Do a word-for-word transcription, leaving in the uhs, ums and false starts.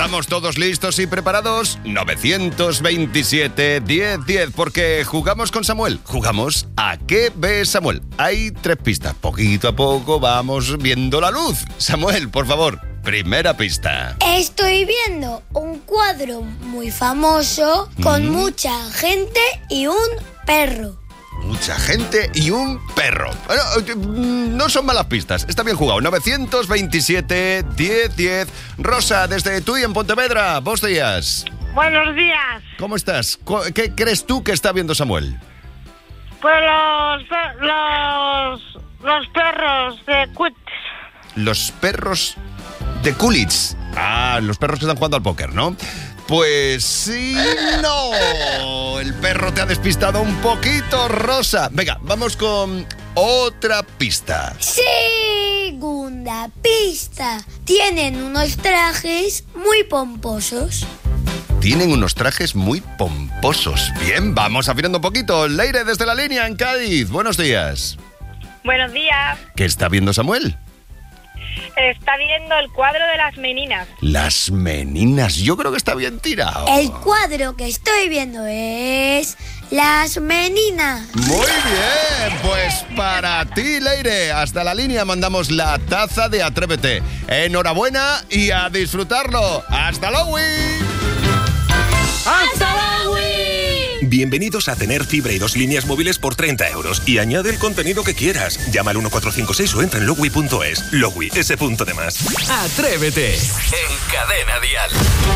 ¿Estamos todos listos y preparados? novecientos veintisiete, diez diez, porque jugamos con Samuel. Jugamos a ¿qué ve Samuel? Hay tres pistas. Poquito a poco vamos viendo la luz. Samuel, por favor, primera pista. Estoy viendo un cuadro muy famoso con Mm. mucha gente y un perro. Mucha gente y un perro. Bueno, eh, no son malas pistas. Está bien jugado. novecientos veintisiete, diez diez. Rosa, desde Tui en Pontevedra. Buenos días. Buenos días. ¿Cómo estás? Cu- ¿Qué crees tú que está viendo Samuel? Pues los, los, los perros de Quit. Los perros de Coolidge. Ah, los perros que están jugando al póker, ¿no? Pues sí, no. El perro te ha despistado un poquito, Rosa. Venga, vamos con otra pista. Segunda pista. Tienen unos trajes muy pomposos. Tienen unos trajes muy pomposos. Bien, vamos afinando un poquito. Leire, desde la línea en Cádiz. Buenos días. Buenos días. ¿Qué está viendo Samuel? Está viendo el cuadro de las meninas. Las meninas. Yo creo que está bien tirado. El cuadro que estoy viendo es Las Meninas. Muy bien, pues para ti, Leire, hasta la línea mandamos la taza de Atrévete. Enhorabuena y a disfrutarlo. ¡Hasta luego! ¡Hasta luego! Bienvenidos a tener fibra y dos líneas móviles por treinta euros y añade el contenido que quieras. Llama al uno cuatro cinco seis o entra en logui punto es. Logui, ese punto de más. Atrévete en Cadena Dial.